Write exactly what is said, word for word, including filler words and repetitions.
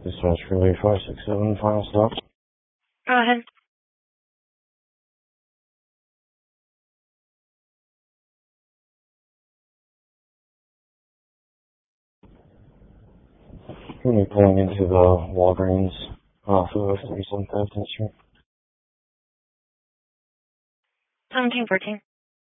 Dispatch relay five six seven, final stop. Go ahead. We'll be pulling into the Walgreens off of thirty-seventh Avenue Street. seventeen fourteen.